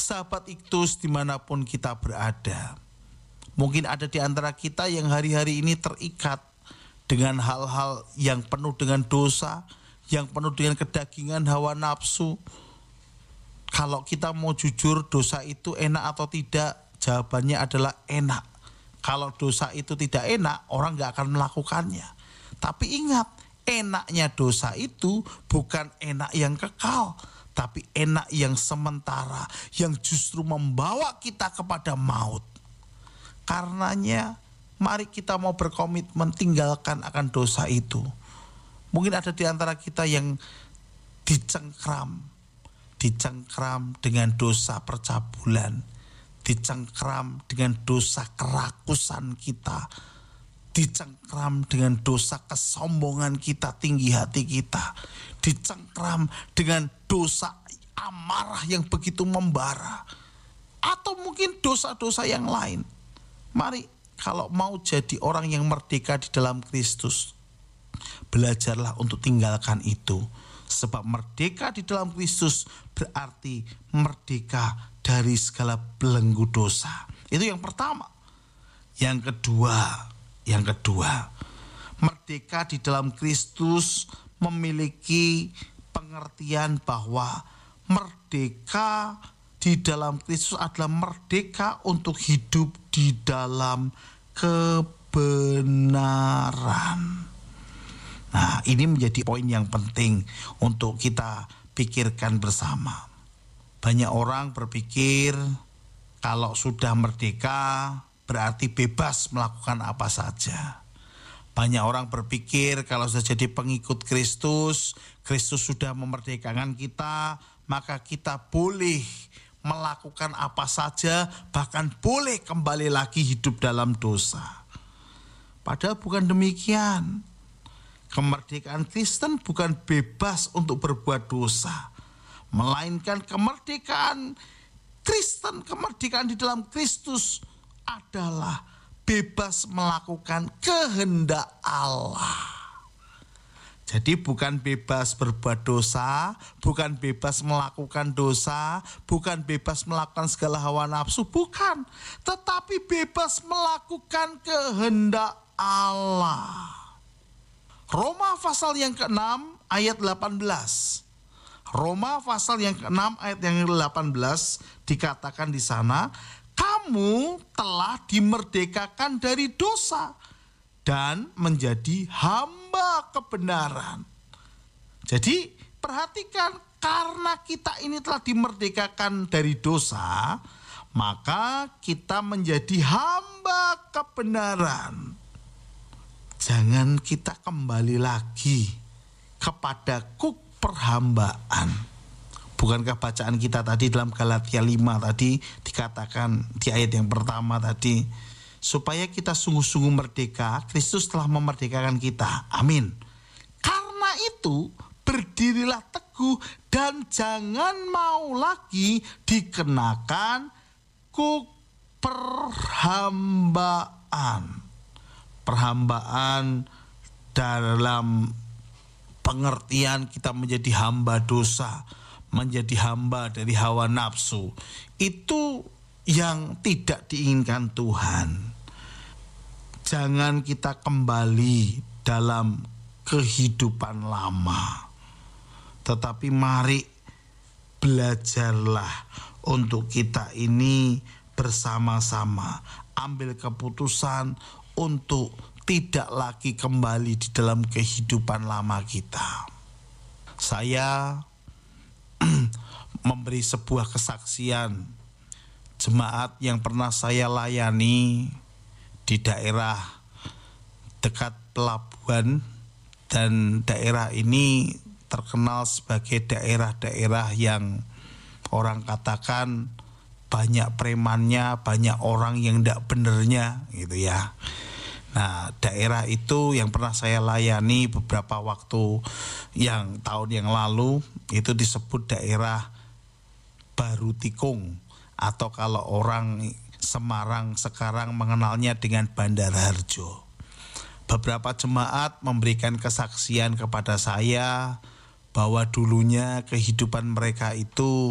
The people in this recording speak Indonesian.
Sahabat Iktus dimanapun kita berada, mungkin ada di antara kita yang hari-hari ini terikat dengan hal-hal yang penuh dengan dosa, yang penuh dengan kedagingan hawa nafsu. Kalau kita mau jujur, dosa itu enak atau tidak? Jawabannya adalah enak. Kalau dosa itu tidak enak, orang gak akan melakukannya. Tapi ingat, enaknya dosa itu bukan enak yang kekal, tapi enak yang sementara, yang justru membawa kita kepada maut. Karenanya, mari kita mau berkomitmen tinggalkan akan dosa itu. Mungkin ada di antara kita yang dicengkram dengan dosa percabulan, dicengkram dengan dosa kerakusan kita, dicengkram dengan dosa kesombongan kita, tinggi hati kita, dicengkram dengan dosa amarah yang begitu membara, atau mungkin dosa-dosa yang lain. Mari, kalau mau jadi orang yang merdeka di dalam Kristus, belajarlah untuk tinggalkan itu. Sebab merdeka di dalam Kristus berarti merdeka dari segala belenggu dosa. Itu yang pertama. Yang kedua, merdeka di dalam Kristus memiliki pengertian bahwa merdeka di dalam Kristus adalah merdeka untuk hidup di dalam kebenaran. Nah, ini menjadi poin yang penting untuk kita pikirkan bersama. Banyak orang berpikir kalau sudah merdeka berarti bebas melakukan apa saja. Banyak orang berpikir kalau sudah jadi pengikut Kristus, Kristus sudah memerdekakan kita, maka kita boleh melakukan apa saja, bahkan boleh kembali lagi hidup dalam dosa. Padahal bukan demikian. Kemerdekaan Kristen bukan bebas untuk berbuat dosa, melainkan kemerdekaan Kristen, kemerdekaan di dalam Kristus adalah bebas melakukan kehendak Allah. Jadi bukan bebas berbuat dosa, bukan bebas melakukan dosa, bukan bebas melakukan segala hawa nafsu, bukan. Tetapi bebas melakukan kehendak Allah. Roma pasal yang ke-6 ayat 18. Roma pasal yang ke-6 ayat yang ke-18 dikatakan di sana, kamu telah dimerdekakan dari dosa dan menjadi hamba kebenaran. Jadi perhatikan, karena kita ini telah dimerdekakan dari dosa, maka kita menjadi hamba kebenaran. Jangan kita kembali lagi kepada kuk perhambaan. Bukankah bacaan kita tadi dalam Galatia 5 tadi dikatakan di ayat yang pertama tadi, supaya kita sungguh-sungguh merdeka, Kristus telah memerdekakan kita. Amin. Karena itu berdirilah teguh dan jangan mau lagi dikenakan kuk perhambaan. Perhambaan dalam pengertian kita menjadi hamba dosa, menjadi hamba dari hawa nafsu. Itu yang tidak diinginkan Tuhan. Jangan kita kembali dalam kehidupan lama, tetapi mari belajarlah untuk kita ini bersama-sama ambil keputusan untuk tidak lagi kembali di dalam kehidupan lama kita. Saya memberi sebuah kesaksian jemaat yang pernah saya layani di daerah dekat pelabuhan, dan daerah ini terkenal sebagai daerah-daerah yang orang katakan banyak premannya, banyak orang yang tidak benernya gitu ya. Nah, daerah itu yang pernah saya layani beberapa waktu yang tahun yang lalu itu disebut daerah Baru Tikung, atau kalau orang Semarang sekarang mengenalnya dengan Bandara Harjo. Beberapa jemaat memberikan kesaksian kepada saya bahwa dulunya kehidupan mereka itu